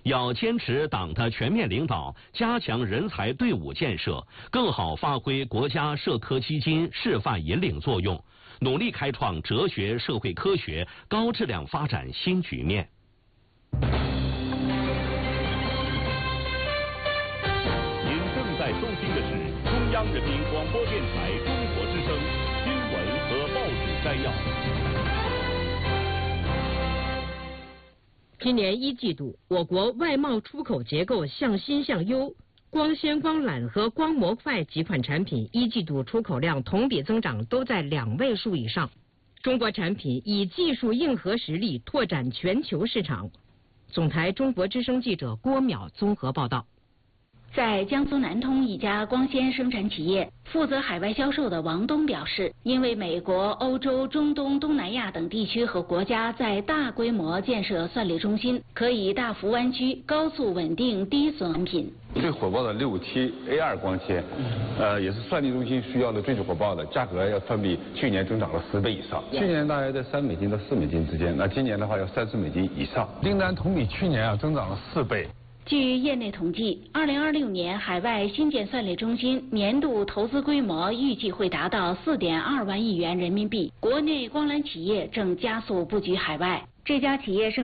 要坚持党的全面领导，加强人才队伍建设，更好发挥国家社科基金示范引领作用，努力开创哲学社会科学高质量发展新局面。 您正在收听的是中央人民广播电台中国之声新闻和报纸摘要。 今年一季度，我国外贸出口结构向新向优，光纤、光缆和光模块几款产品一季度出口量同比增长都在2位数以上。中国产品以技术硬核实力拓展全球市场。总台中国之声记者郭淼综合报道。 在江苏南通一家光纤生产企业，负责海外销售的王东表示，因为美国、欧洲、中东、东南亚等地区和国家在大规模建设算力中心，可以大幅湾区、高速稳定低损产品。 最火爆的67 A2 光纤，也是算力中心需要的最火爆的，价格要相比去年增长了10倍以上。去年大约在$3到$4之间，那今年的话要$30以上，订单同比去年增长了4倍。 据业内统计，2026年海外新建算力中心年度投资规模预计会达到4.2万亿元人民币。国内光缆企业正加速布局海外。这家企业生